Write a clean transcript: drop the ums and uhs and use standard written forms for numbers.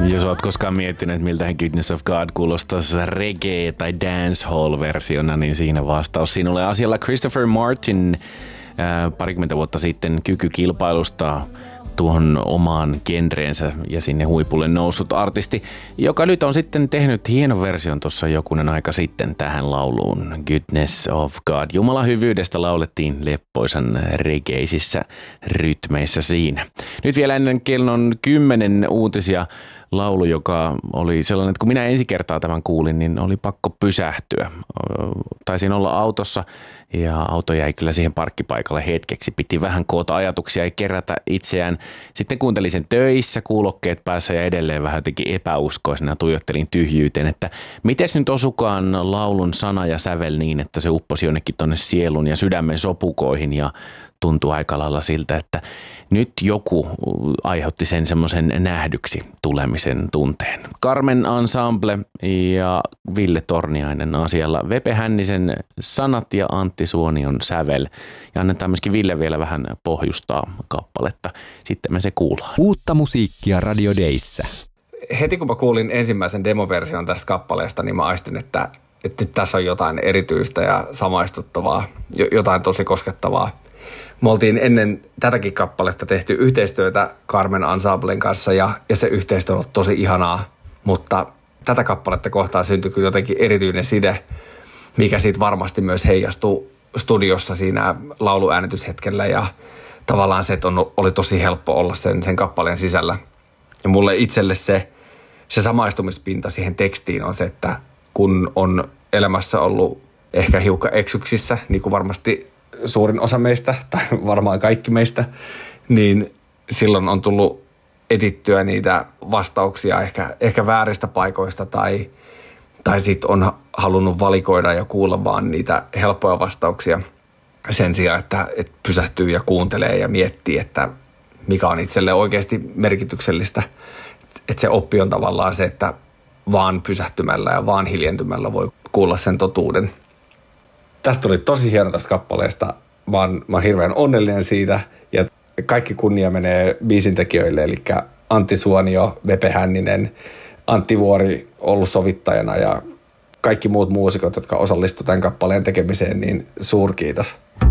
Jos oot koskaan miettinyt, että miltä Goodness of God kuulostaisi reggae- tai dancehall-versiona, niin siinä vastaus sinulle asialla Christopher Martin parikymmentä vuotta sitten kykykilpailusta tuohon omaan genreensä ja sinne huipulle noussut artisti, joka nyt on sitten tehnyt hienon version tuossa jokunen aika sitten tähän lauluun. Goodness of God. Jumalan hyvyydestä laulettiin leppoisan regeisissä rytmeissä siinä. Nyt vielä ennen kellon 10 uutisia laulu, joka oli sellainen, että kun minä ensi kertaa tämän kuulin, niin oli pakko pysähtyä. Taisin olla autossa ja auto jäi kyllä siihen parkkipaikalle hetkeksi. Piti vähän koota ajatuksia ja kerätä itseään. Sitten kuuntelin sen töissä, kuulokkeet päässä ja edelleen vähän jotenkin epäuskoisena tuijottelin tyhjyyteen, että mites nyt osukaan laulun sana ja sävel niin, että se upposi jonnekin tonne sielun ja sydämen sopukoihin ja tuntui aika lailla siltä, että nyt joku aiheutti sen semmoisen nähdyksi tulemisen tunteen. Carmen Ensemble ja Ville Torniainen asialla. Vepe Hännisen sanat ja Antti Suonion sävel. Ja annetaan myöskin Ville vielä vähän pohjustaa kappaletta. Sitten me se kuullaan. Uutta musiikkia Radio Dayssä. Heti kun mä kuulin ensimmäisen demoversion tästä kappaleesta, niin mä aistin, että nyt tässä on jotain erityistä ja samaistuttavaa, jotain tosi koskettavaa. Me oltiin ennen tätäkin kappaletta tehty yhteistyötä Carmen Ensemblen kanssa ja se yhteistyö on ollut tosi ihanaa, mutta tätä kappaletta kohtaan syntyi kyllä jotenkin erityinen side, mikä siitä varmasti myös heijastuu studiossa siinä lauluäänityshetkellä ja tavallaan se, että oli tosi helppo olla sen kappaleen sisällä. Ja mulle itselle se samaistumispinta siihen tekstiin on se, että kun on elämässä ollut ehkä hiukan eksyksissä, niin kuin varmasti suurin osa meistä, tai varmaan kaikki meistä, niin silloin on tullut etittyä niitä vastauksia ehkä vääristä paikoista, tai sitten on halunnut valikoida ja kuulla vaan niitä helppoja vastauksia sen sijaan, että pysähtyy ja kuuntelee ja miettii, että mikä on itselle oikeasti merkityksellistä. Että se oppi on tavallaan se, että vaan pysähtymällä ja vaan hiljentymällä voi kuulla sen totuuden. Tästä tuli tosi hieno tästä kappaleesta. Mä oon hirveän onnellinen siitä ja kaikki kunnia menee biisin tekijöille, eli Antti Suonio, Vepe Hänninen, Antti Vuori ollut sovittajana ja kaikki muut muusikot, jotka osallistuivat tämän kappaleen tekemiseen, niin suurkiitos.